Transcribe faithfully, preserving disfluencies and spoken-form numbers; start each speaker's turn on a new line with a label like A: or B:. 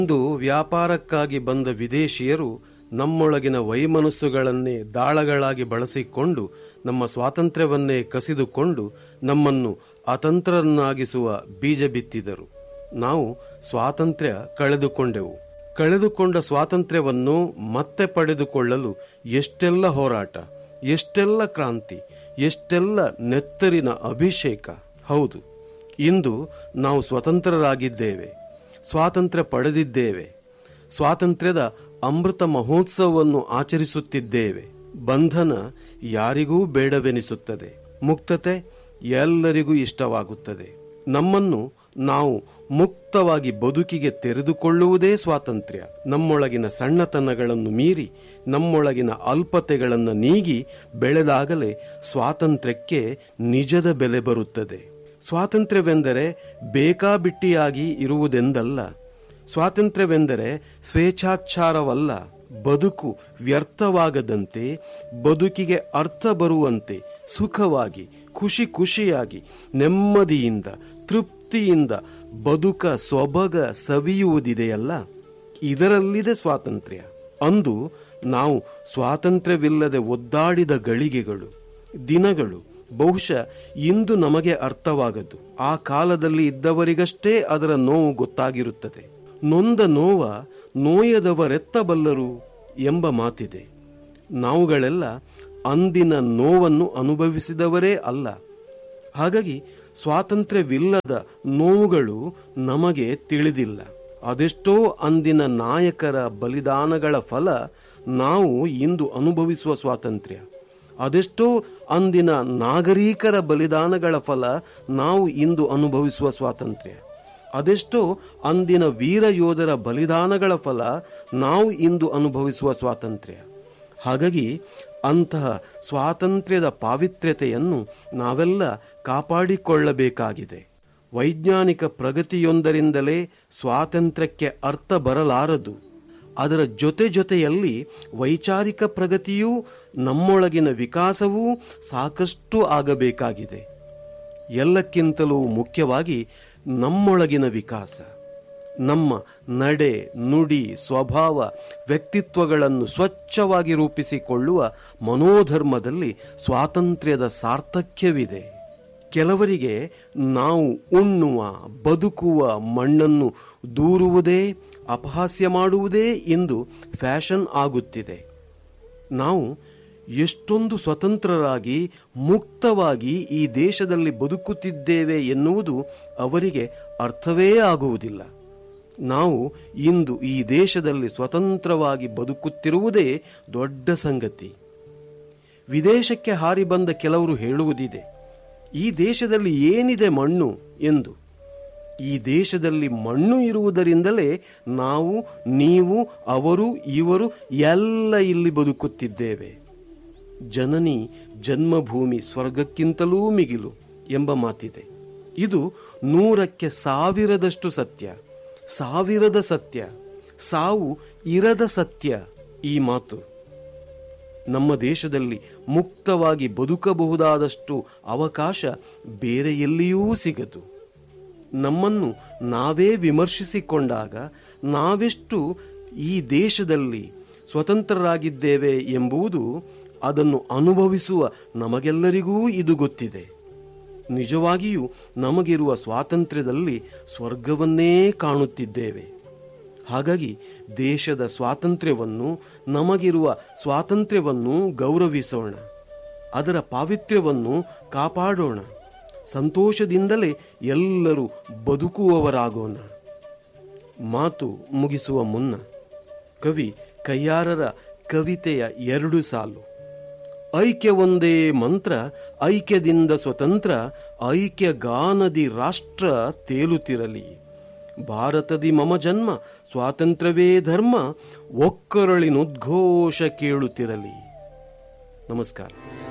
A: ಇಂದು ವ್ಯಾಪಾರಕ್ಕಾಗಿ ಬಂದ ವಿದೇಶಿಯರು ನಮ್ಮೊಳಗಿನ ವೈಮನಸ್ಸುಗಳನ್ನೇ ದಾಳಗಳಾಗಿ ಬಳಸಿಕೊಂಡು ನಮ್ಮ ಸ್ವಾತಂತ್ರ್ಯವನ್ನೇ ಕಸಿದುಕೊಂಡು ನಮ್ಮನ್ನು ಅತಂತ್ರರನ್ನಾಗಿಸುವ ಬೀಜ ಬಿತ್ತಿದರು. ನಾವು ಸ್ವಾತಂತ್ರ್ಯ ಕಳೆದುಕೊಂಡೆವು. ಕಳೆದುಕೊಂಡ ಸ್ವಾತಂತ್ರ್ಯವನ್ನು ಮತ್ತೆ ಪಡೆದುಕೊಳ್ಳಲು ಎಷ್ಟೆಲ್ಲ ಹೋರಾಟ, ಎಷ್ಟೆಲ್ಲ ಕ್ರಾಂತಿ, ಎಷ್ಟೆಲ್ಲ ನೆತ್ತರಿನ ಅಭಿಷೇಕ. ಹೌದು, ಇಂದು ನಾವು ಸ್ವತಂತ್ರರಾಗಿದ್ದೇವೆ, ಸ್ವಾತಂತ್ರ್ಯ ಪಡೆದಿದ್ದೇವೆ, ಸ್ವಾತಂತ್ರ್ಯದ ಅಮೃತ ಮಹೋತ್ಸವವನ್ನು ಆಚರಿಸುತ್ತಿದ್ದೇವೆ. ಬಂಧನ ಯಾರಿಗೂ ಬೇಡವೆನಿಸುತ್ತದೆ, ಮುಕ್ತತೆ ಎಲ್ಲರಿಗೂ ಇಷ್ಟವಾಗುತ್ತದೆ. ನಮ್ಮನ್ನು ನಾವು ಮುಕ್ತವಾಗಿ ಬದುಕಿಗೆ ತೆರೆದುಕೊಳ್ಳುವುದೇ ಸ್ವಾತಂತ್ರ್ಯ. ನಮ್ಮೊಳಗಿನ ಸಣ್ಣತನಗಳನ್ನು ಮೀರಿ, ನಮ್ಮೊಳಗಿನ ಅಲ್ಪತೆಗಳನ್ನು ನೀಗಿ ಬೆಳೆದಾಗಲೇ ಸ್ವಾತಂತ್ರ್ಯಕ್ಕೆ ನಿಜದ ಬೆಲೆ ಬರುತ್ತದೆ. ಸ್ವಾತಂತ್ರ್ಯವೆಂದರೆ ಬೇಕಾಬಿಟ್ಟಿಯಾಗಿ ಇರುವುದೆಂದಲ್ಲ. ಸ್ವಾತಂತ್ರ್ಯವೆಂದರೆ ಸ್ವೇಚ್ಛಾಚಾರವಲ್ಲ. ಬದುಕು ವ್ಯರ್ಥವಾಗದಂತೆ, ಬದುಕಿಗೆ ಅರ್ಥ ಬರುವಂತೆ ಸುಖವಾಗಿ, ಖುಷಿ ಖುಷಿಯಾಗಿ, ನೆಮ್ಮದಿಯಿಂದ, ತೃಪ್ತಿಯಿಂದ ಬದುಕ ಸೊಬಗ ಸವಿಯುವುದಿದೆಯಲ್ಲ, ಇದರಲ್ಲಿದೆ ಸ್ವಾತಂತ್ರ್ಯ. ಅಂದು ನಾವು ಸ್ವಾತಂತ್ರ್ಯವಿಲ್ಲದೆ ಒದ್ದಾಡಿದ ಗಳಿಗೆಗಳು, ದಿನಗಳು ಬಹುಶಃ ಇಂದು ನಮಗೆ ಅರ್ಥವಾಗದು. ಆ ಕಾಲದಲ್ಲಿ ಇದ್ದವರಿಗಷ್ಟೇ ಅದರ ನೋವು ಗೊತ್ತಾಗಿರುತ್ತದೆ. ನೊಂದ ನೋವ ನೋಯದವರೆತ್ತಬಲ್ಲರು ಎಂಬ ಮಾತಿದೆ. ನಾವುಗಳೆಲ್ಲ ಅಂದಿನ ನೋವನ್ನು ಅನುಭವಿಸಿದವರೇ ಅಲ್ಲ. ಹಾಗಾಗಿ ಸ್ವಾತಂತ್ರ್ಯವಿಲ್ಲದ ನೋವುಗಳು ನಮಗೆ ತಿಳಿದಿಲ್ಲ. ಅದೆಷ್ಟೋ ಅಂದಿನ ನಾಯಕರ ಬಲಿದಾನಗಳ ಫಲ ನಾವು ಇಂದು ಅನುಭವಿಸುವ ಸ್ವಾತಂತ್ರ್ಯ. ಅದೆಷ್ಟೋ ಅಂದಿನ ನಾಗರಿಕರ ಬಲಿದಾನಗಳ ಫಲ ನಾವು ಇಂದು ಅನುಭವಿಸುವ ಸ್ವಾತಂತ್ರ್ಯ. ಅದೆಷ್ಟೋ ಅಂದಿನ ವೀರ ಯೋಧರ ಬಲಿದಾನಗಳ ಫಲ ನಾವು ಇಂದು ಅನುಭವಿಸುವ ಸ್ವಾತಂತ್ರ್ಯ. ಹಾಗಾಗಿ ಅಂತಹ ಸ್ವಾತಂತ್ರ್ಯದ ಪಾವಿತ್ರ್ಯತೆಯನ್ನು ನಾವೆಲ್ಲ ಕಾಪಾಡಿಕೊಳ್ಳಬೇಕಾಗಿದೆ. ವೈಜ್ಞಾನಿಕ ಪ್ರಗತಿಯೊಂದರಿಂದಲೇ ಸ್ವಾತಂತ್ರ್ಯಕ್ಕೆ ಅರ್ಥ ಬರಲಾರದು. ಅದರ ಜೊತೆ ಜೊತೆಯಲ್ಲಿ ವೈಚಾರಿಕ ಪ್ರಗತಿಯೂ ನಮ್ಮೊಳಗಿನ ವಿಕಾಸವೂ ಸಾಕಷ್ಟು ಆಗಬೇಕಾಗಿದೆ. ಎಲ್ಲಕ್ಕಿಂತಲೂ ಮುಖ್ಯವಾಗಿ ನಮ್ಮೊಳಗಿನ ವಿಕಾಸ. ನಮ್ಮ ನಡೆ, ನುಡಿ, ಸ್ವಭಾವ, ವ್ಯಕ್ತಿತ್ವಗಳನ್ನು ಸ್ವಚ್ಛವಾಗಿ ರೂಪಿಸಿಕೊಳ್ಳುವ ಮನೋಧರ್ಮದಲ್ಲಿ ಸ್ವಾತಂತ್ರ್ಯದ ಸಾರ್ಥಕ್ಯವಿದೆ. ಕೆಲವರಿಗೆ ನಾವು ಉಣ್ಣುವ, ಬದುಕುವ ಮಣ್ಣನ್ನು ದೂರುವುದೇ, ಅಪಹಾಸ್ಯ ಮಾಡುವುದೇ ಇಂದು ಫ್ಯಾಷನ್ ಆಗುತ್ತಿದೆ. ನಾವು ಎಷ್ಟೊಂದು ಸ್ವತಂತ್ರರಾಗಿ, ಮುಕ್ತವಾಗಿ ಈ ದೇಶದಲ್ಲಿ ಬದುಕುತ್ತಿದ್ದೇವೆ ಎನ್ನುವುದು ಅವರಿಗೆ ಅರ್ಥವೇ ಆಗುವುದಿಲ್ಲ. ನಾವು ಇಂದು ಈ ದೇಶದಲ್ಲಿ ಸ್ವತಂತ್ರವಾಗಿ ಬದುಕುತ್ತಿರುವುದೇ ದೊಡ್ಡ ಸಂಗತಿ. ವಿದೇಶಕ್ಕೆ ಹಾರಿ ಬಂದ ಕೆಲವರು ಹೇಳುವುದಿದೆ, ಈ ದೇಶದಲ್ಲಿ ಏನಿದೆ ಮಣ್ಣು ಎಂದು. ಈ ದೇಶದಲ್ಲಿ ಮಣ್ಣು ಇರುವುದರಿಂದಲೇ ನಾವು, ನೀವು, ಅವರು, ಇವರು ಎಲ್ಲ ಇಲ್ಲಿ ಬದುಕುತ್ತಿದ್ದೇವೆ. ಜನನಿ ಜನ್ಮಭೂಮಿ ಸ್ವರ್ಗಕ್ಕಿಂತಲೂ ಮಿಗಿಲು ಎಂಬ ಮಾತಿದೆ. ಇದು ನೂರಕ್ಕೆ ಸಾವಿರದಷ್ಟು ಸತ್ಯ, ಸಾವಿರದ ಸತ್ಯ, ಸಾವು ಇರದ ಸತ್ಯ ಈ ಮಾತು. ನಮ್ಮ ದೇಶದಲ್ಲಿ ಮುಕ್ತವಾಗಿ ಬದುಕಬಹುದಾದಷ್ಟು ಅವಕಾಶ ಬೇರೆ ಎಲ್ಲಿಯೂ ಸಿಗದು. ನಮ್ಮನ್ನು ನಾವೇ ವಿಮರ್ಶಿಸಿಕೊಂಡಾಗ ನಾವೆಷ್ಟು ಈ ದೇಶದಲ್ಲಿ ಸ್ವತಂತ್ರರಾಗಿದ್ದೇವೆ ಎಂಬುದು ಅದನ್ನು ಅನುಭವಿಸುವ ನಮಗೆಲ್ಲರಿಗೂ ಇದು ಗೊತ್ತಿದೆ. ನಿಜವಾಗಿಯೂ ನಮಗಿರುವ ಸ್ವಾತಂತ್ರ್ಯದಲ್ಲಿ ಸ್ವರ್ಗವನ್ನೇ ಕಾಣುತ್ತಿದ್ದೇವೆ. ಹಾಗಾಗಿ ದೇಶದ ಸ್ವಾತಂತ್ರ್ಯವನ್ನು, ನಮಗಿರುವ ಸ್ವಾತಂತ್ರ್ಯವನ್ನು ಗೌರವಿಸೋಣ, ಅದರ ಪಾವಿತ್ರ್ಯವನ್ನು ಕಾಪಾಡೋಣ. ಸಂತೋಷದಿಂದಲೇ ಎಲ್ಲರೂ ಬದುಕುವವರಾಗೋಣ. ಮಾತು ಮುಗಿಸುವ ಮುನ್ನ ಕವಿ ಕಯ್ಯಾರರ ಕವಿತೆಯ ಎರಡು ಸಾಲು. ಐಕ್ಯ ಒಂದೇ ಮಂತ್ರ, ಐಕ್ಯದಿಂದ ಸ್ವತಂತ್ರ, ಐಕ್ಯ ಗಾನದಿ ರಾಷ್ಟ್ರ ತೇಲುತ್ತಿರಲಿ. ಭಾರತದಿ ಮಮ ಜನ್ಮ, ಸ್ವಾತಂತ್ರ್ಯವೇ ಧರ್ಮ, ಒಕ್ಕರಳಿನುದ್ಘೋಷ ಕೇಳುತ್ತಿರಲಿ. ನಮಸ್ಕಾರ.